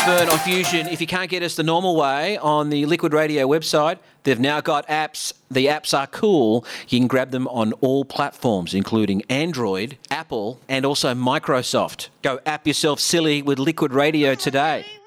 Fern on Fusion, if you can't get us the normal way on the Liquid Radio website, they've now got apps. The apps are cool. You can grab them on all platforms, including Android, Apple, and also Microsoft. Go app yourself silly with Liquid Radio today.